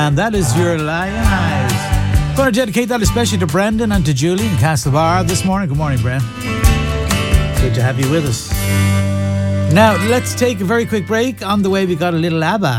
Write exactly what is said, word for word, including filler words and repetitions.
And that is your Lion Eyes. Going to dedicate that especially to Brendan and to Julie in Castlebar this morning. Good morning, Bren. Good to have you with us. Now, let's take a very quick break. On the way, we got a little ABBA.